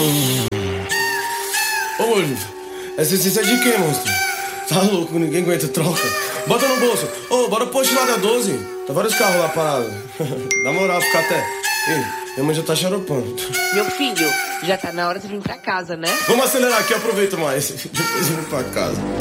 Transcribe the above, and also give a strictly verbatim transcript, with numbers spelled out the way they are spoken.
Ô, moço, essa essência é de quem, monstro? Tá louco, ninguém aguenta troca. Bota no bolso. Ô, bora pro posto lá da doze. Tá vários carros lá parados. Na moral, ficar até... Ei, minha mãe já tá xaropando. Meu filho, já tá na hora de vir pra casa, né? Vamos acelerar aqui, eu aproveito mais. Depois eu vou pra casa.